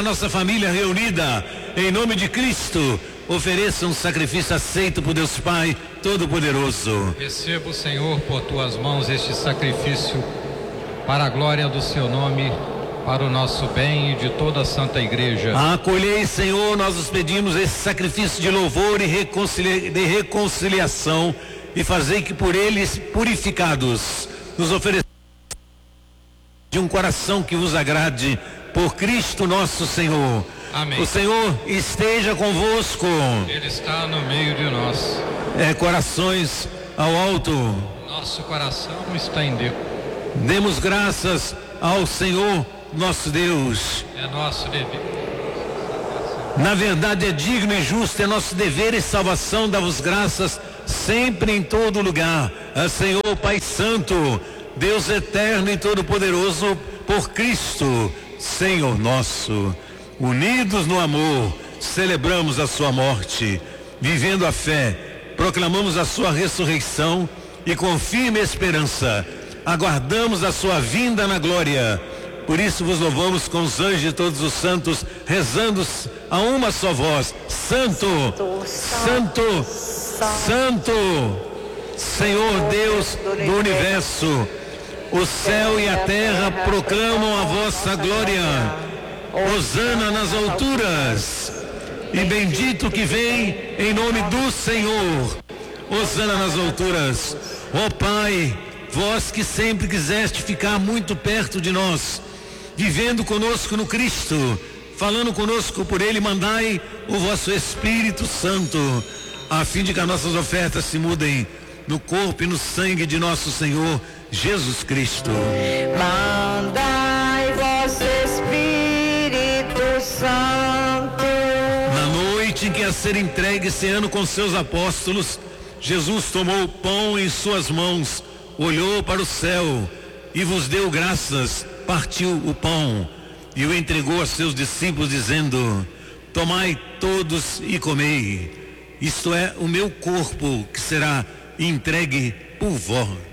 a nossa família reunida, em nome de Cristo, ofereça um sacrifício aceito por Deus Pai Todo-Poderoso. Receba, Senhor, por tuas mãos este sacrifício para a glória do seu nome, para o nosso bem e de toda a Santa Igreja. Acolhei, Senhor, nós os pedimos esse sacrifício de louvor e de reconciliação, e fazei que por eles, purificados, nos ofereçamos de um coração que vos agrade, por Cristo nosso Senhor. Amém. O Senhor esteja convosco. Ele está no meio de nós. Corações ao alto. Nosso coração está em Deus. Demos graças ao Senhor nosso Deus. É nosso dever. Na verdade é digno e justo, é nosso dever e salvação dar-vos graças sempre em todo lugar. A Senhor Pai Santo, Deus eterno e todo-poderoso, por Cristo, Senhor nosso. Unidos no amor, celebramos a sua morte, vivendo a fé, proclamamos a sua ressurreição e com firme esperança aguardamos a sua vinda na glória. Por isso vos louvamos com os anjos e todos os santos, rezando a uma só voz: Santo, Santo, Santo, Senhor Deus do universo. O céu e a terra proclamam a vossa glória. Hosana nas alturas, e bendito que vem em nome do Senhor. Hosana nas alturas. Ó Pai, vós que sempre quiseste ficar muito perto de nós, vivendo conosco no Cristo, falando conosco por Ele, mandai o vosso Espírito Santo, a fim de que as nossas ofertas se mudem no corpo e no sangue de nosso Senhor Jesus Cristo. Mandai vosso Espírito Santo. Na noite em que a ser entregue ceando com seus apóstolos, Jesus tomou o pão em suas mãos, olhou para o céu e vos deu graças, partiu o pão e o entregou a seus discípulos, dizendo: tomai todos e comei, isto é o meu corpo que será entregue por vós.